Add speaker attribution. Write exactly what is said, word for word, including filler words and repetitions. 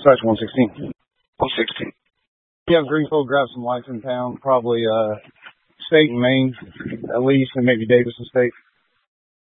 Speaker 1: Slash one sixteen.
Speaker 2: one sixteen.
Speaker 1: Yeah, Greenfield, grab some life in town. Probably uh, State and Maine, at least, and maybe Davison State.